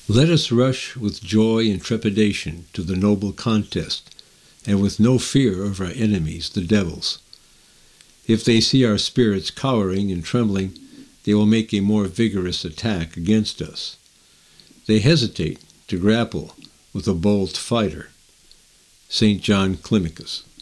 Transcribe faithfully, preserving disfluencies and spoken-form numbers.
Let us rush with joy and trepidation to the noble contest, and with no fear of our enemies, the devils. If they see our spirits cowering and trembling, they will make a more vigorous attack against us. They hesitate to grapple with a bold fighter. Saint John Climacus.